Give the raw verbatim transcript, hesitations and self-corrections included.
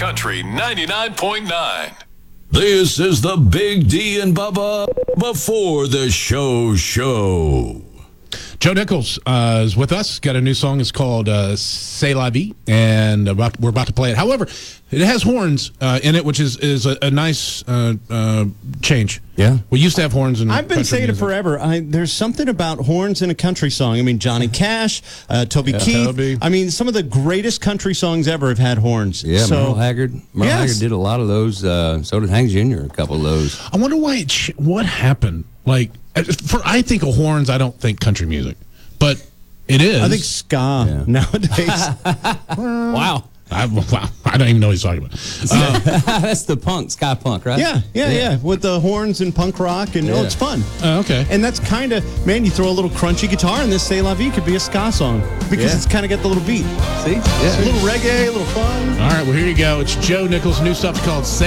Country ninety-nine point nine. This is the Big D and Bubba Before the Show Show. Joe Nichols uh, is with us. Got a new song. It's called uh, C'est la vie, and about, we're about to play it. However, it has horns uh, in it, which is is a, a nice uh, uh, change. Yeah. We used to have horns in I've been country saying music. it forever. I, there's something about horns in a country song. I mean, Johnny Cash, uh, Toby Yeah, Keith. Toby. I mean, some of the greatest country songs ever have had horns. Yeah, so, Merle Haggard. Merle Yes. Haggard did a lot of those. Uh, so did Hank Junior, a couple of those. I wonder why. It ch- what happened? Like, for I think of horns, I don't think country music, but it is. I think ska Yeah. nowadays. Wow. I, wow, I don't even know what he's talking about. Uh, That's the punk, Sky Punk, right? yeah, yeah, yeah, with the horns and punk rock, and oh, Yeah. it's fun. uh, okay. And that's kind of, man, you throw a little crunchy guitar in this, C'est la vie could be a ska song because Yeah. it's kind of got the little beat. See? A Yeah. little reggae, a little fun. All right, well, here you go. It's Joe Nichols' new stuff called